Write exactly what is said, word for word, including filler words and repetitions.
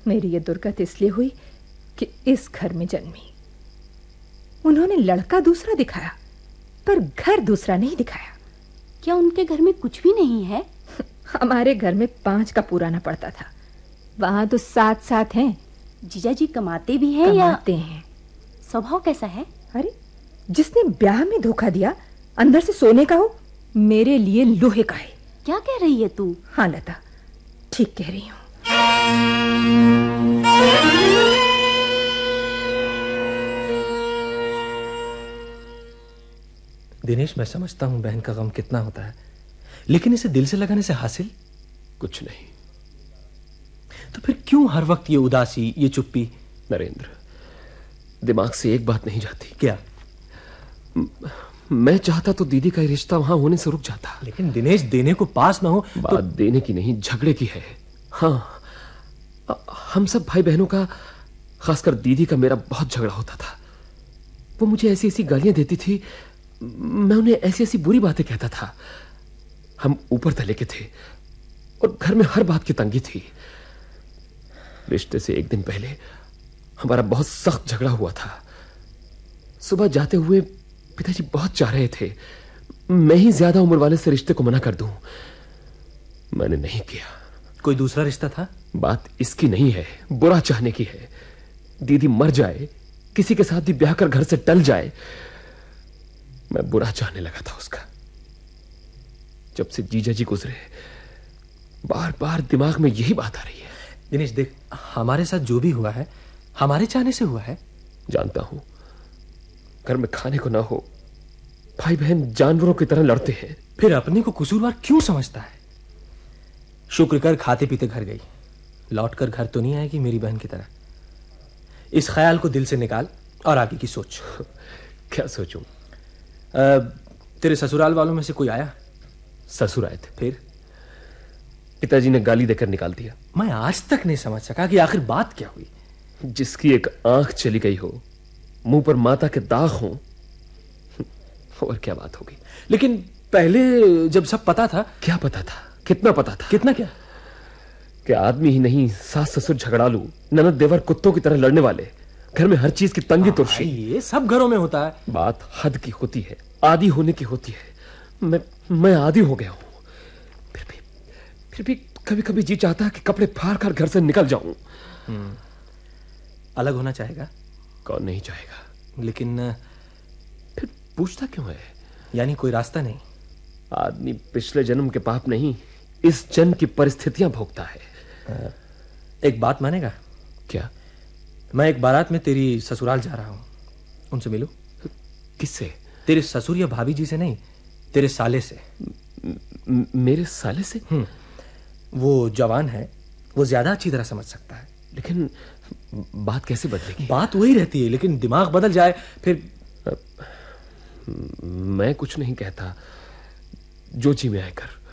मेरी ये दुर्गत इसलिए हुई कि इस घर में जन्मी। उन्होंने लड़का दूसरा दिखाया पर घर दूसरा नहीं दिखाया। क्या उनके घर में कुछ भी नहीं है? हमारे घर में पांच का पुराना पड़ता था, वहां तो सात सात हैं। जीजा जी कमाते भी हैं? कमाते या हैं। स्वभाव कैसा है? अरे जिसने ब्याह में धोखा दिया अंदर से सोने का हो, मेरे लिए लोहे का है। क्या कह रही है तू? हाँ लता, ठीक कह रही हूँ। दिनेश, मैं समझता हूं बहन का गम कितना होता है, लेकिन इसे दिल से लगाने से हासिल कुछ नहीं। तो फिर क्यों हर वक्त ये उदासी, ये चुप्पी? नरेंद्र, दिमाग से एक बात नहीं जाती। क्या? मैं चाहता तो दीदी का रिश्ता वहां होने से रुक जाता। लेकिन दिनेश, देने को पास ना हो बात तो... देने की नहीं, झगड़े की है। हाँ, हम सब भाई बहनों का, खासकर दीदी का मेरा बहुत झगड़ा होता था। वो मुझे ऐसी ऐसी गालियां देती थी, मैं उन्हें ऐसी ऐसी बुरी बातें कहता था। हम ऊपर तले के थे और घर में हर बात की तंगी थी। रिश्ते से एक दिन पहले हमारा बहुत सख्त झगड़ा हुआ था। सुबह जाते हुए पिताजी बहुत चाह रहे थे मैं ही ज्यादा उम्र वाले से रिश्ते को मना कर दूं। मैंने नहीं किया। कोई दूसरा रिश्ता था? बात इसकी नहीं है, बुरा चाहने की है। दीदी मर जाए, किसी के साथ भी ब्याह कर घर से टल जाए, मैं बुरा चाहने लगा था उसका। जब से जीजा जी गुजरे, बार बार दिमाग में यही बात आ रही है। दिनेश देख, हमारे साथ जो भी हुआ है हमारे चाहने से हुआ है। जानता हूं, घर में खाने को ना हो, भाई बहन जानवरों की तरह लड़ते हैं। फिर अपने को कसूरवार क्यों समझता है? शुक्र कर खाते पीते घर गई, लौटकर घर तो नहीं आएगी मेरी बहन की तरह। इस ख्याल को दिल से निकाल और आगे की सोच। क्या सोचूं? तेरे ससुराल वालों में से कोई आया? ससुर आए थे, फिर पिताजी ने गाली देकर निकाल दिया। मैं आज तक नहीं समझ सका कि आखिर बात क्या हुई। जिसकी एक आंख चली गई हो, मुंह पर माता के दाग हो, और क्या बात होगी। लेकिन पहले जब सब पता था। क्या पता था? कितना पता था? कितना क्या? कि आदमी ही नहीं, सास ससुर झगड़ालू, ननद देवर कुत्तों की तरह लड़ने वाले, घर में हर चीज की तंगी तुर्शी। ये सब घरों में होता है। बात हद की होती है, आदी होने की होती है। मैं मैं आदी हो गया हूं। फिर भी फिर भी कभी कभी जी चाहता है कि कपड़े फाड़ कर घर से निकल जाऊं। अलग होना चाहेगा? कौन नहीं चाहेगा, लेकिन फिर पूछता क्यों है? यानी कोई रास्ता नहीं? आदमी पिछले जन्म के पाप नहीं, इस जन्म की परिस्थितियां भोगता है। एक बात मानेगा? क्या? मैं एक बारात में तेरी ससुराल जा रहा हूं, उनसे मिलूं? किससे? तेरे ससुर या भाभी जी से नहीं, तेरे साले से। म- मेरे साले से? हम्म, वो जवान है, वो ज्यादा अच्छी तरह समझ सकता है। लेकिन बात कैसे बदलेगी? बात वही रहती है, लेकिन दिमाग बदल जाए फिर। मैं कुछ नहीं कहता, जो जी में आए कर।